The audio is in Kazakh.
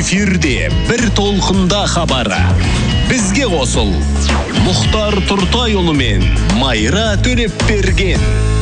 Эфирде бір толқында хабары. Бізге қосыл. Мұхтар Тұртайұлы мен Майра Төлепберген.